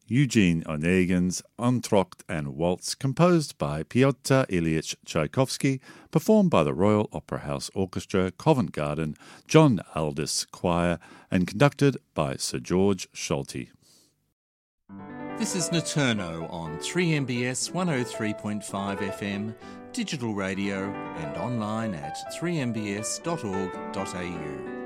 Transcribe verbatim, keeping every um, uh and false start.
Eugene Onegin's Entr'acte and Waltz, composed by Pyotr Ilyich Tchaikovsky, performed by the Royal Opera House Orchestra, Covent Garden, John Aldis Choir, and conducted by Sir George Solti. This is Naturno on three M B S one oh three point five F M, digital radio and online at three m b s dot org dot a u.